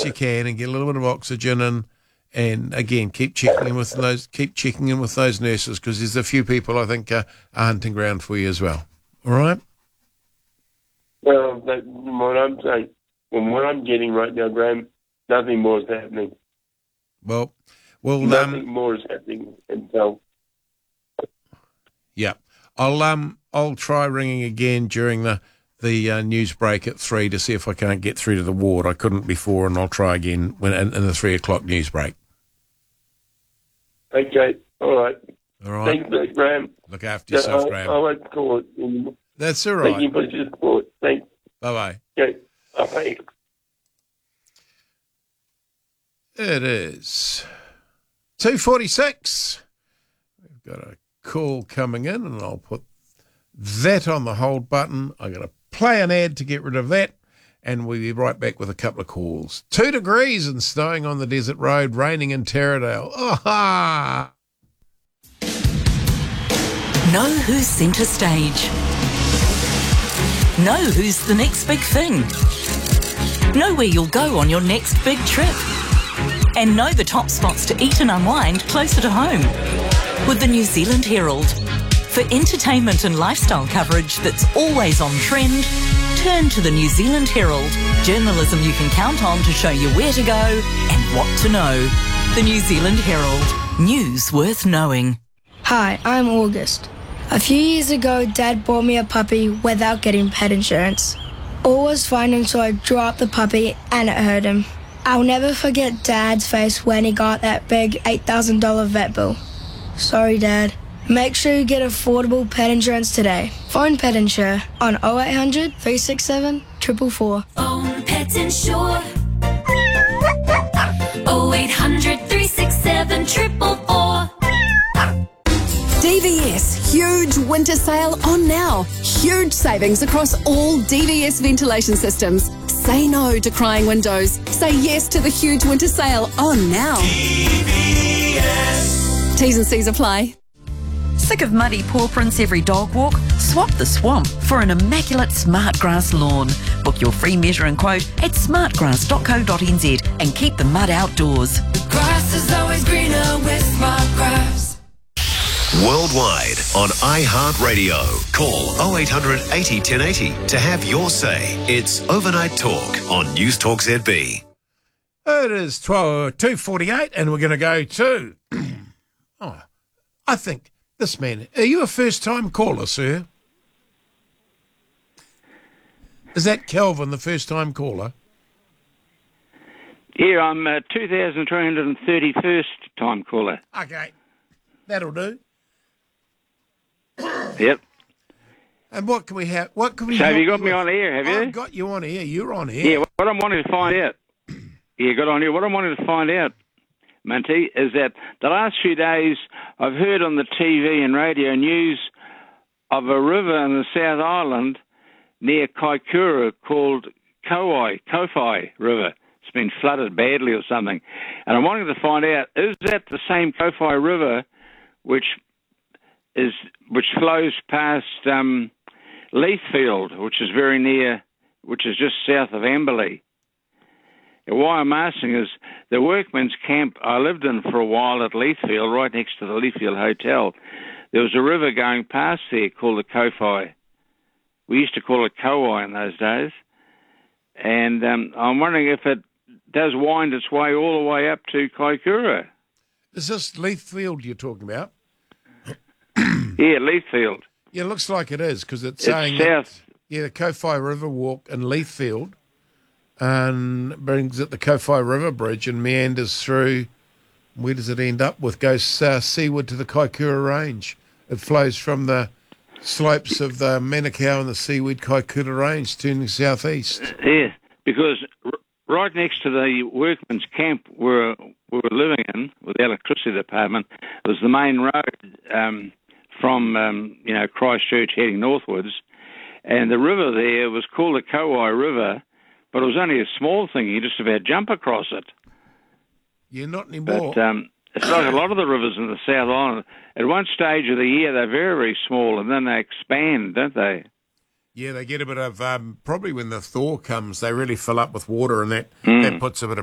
you can and get a little bit of oxygen and again keep checking in with those nurses, because there's a few people I think are hunting ground for you as well. All right. Well, what I'm saying, from what I'm getting right now, Graham, nothing more is happening. Well, nothing more is happening, and so. Yeah, I'll try ringing again during the news break at 3 to see if I can't get through to the ward. I couldn't before, and I'll try again in the 3 o'clock news break. Okay, all right. All right. Thanks, Graham. Look after yourself, Graham. I won't call it anymore. That's all right. Thank you for your support. Thanks. Bye-bye. Okay, bye. It is 2:46. We've got a call coming in, and I'll put that on the hold button. I'm going to play an ad to get rid of that, and we'll be right back with a couple of calls. 2 degrees and snowing on the desert road, raining in Taradale. Ah! Know who's centre stage. Know who's the next big thing. Know where you'll go on your next big trip. And know the top spots to eat and unwind closer to home. With the New Zealand Herald. For entertainment and lifestyle coverage that's always on trend, turn to the New Zealand Herald. Journalism you can count on to show you where to go and what to know. The New Zealand Herald. News worth knowing. Hi, I'm August. A few years ago, Dad bought me a puppy without getting pet insurance. All was fine until I drew up the puppy and it hurt him. I'll never forget Dad's face when he got that big $8,000 vet bill. Sorry, Dad. Make sure you get affordable pet insurance today. Phone Pet Insure on 0800 367 444. Phone Pet Insure 0800 367 444. DVS huge winter sale on now. Huge savings across all DVS ventilation systems. Say no to crying windows. Say yes to the huge winter sale on now. DVS. T's and C's apply. Sick of muddy paw prints every dog walk? Swap the swamp for an immaculate Smartgrass lawn. Book your free measure and quote at smartgrass.co.nz and keep the mud outdoors. The grass is always greener with Smartgrass. Worldwide on iHeartRadio. Call 0800 80 1080 to have your say. It's Overnight Talk on News Talk ZB. It is 2:48, and we're going to go to... I think this man... Are you a first-time caller, sir? Is that Kelvin, the first-time caller? Yeah, I'm 2,331st time caller. Okay, that'll do. Yep. And what can we have? What can we? So have you got me on air? Have you? I've got you on air. You're on air. Yeah. What I'm wanting to find out. Yeah, got on here. What I'm wanting to find out, Monty, is that the last few days I've heard on the TV and radio news of a river in the South Island near Kaikoura called Kowhai River. It's been flooded badly or something, and I'm wanting to find out, is that the same Kowhai River which flows past Leithfield, which is very near, which is just south of Amberley. And why I'm asking is the workmen's camp I lived in for a while at Leithfield, right next to the Leithfield Hotel. There was a river going past there called the Kowhai. We used to call it Kowhai in those days. And I'm wondering if it does wind its way all the way up to Kaikoura. Is this Leithfield you're talking about? Yeah, Leithfield. Yeah, it looks like it is, because it's saying south. The Kowhai River Walk in Leithfield, and brings it the Kowhai River Bridge and meanders through. Where does it end up with? Goes seaward to the Kaikoura Range. It flows from the slopes of the Manukau and the seaweed Kaikoura Range, turning southeast. Yeah, because right next to the workmen's camp we were living in, with the electricity department, was the main road from Christchurch heading northwards, and the river there was called the Kowhai River, but it was only a small thing. You just about jump across it. Yeah, not anymore. But it's like a lot of the rivers in the South Island. At one stage of the year, they're very, very small, and then they expand, don't they? Yeah, they get a bit of, probably when the thaw comes, they really fill up with water, and that puts a bit of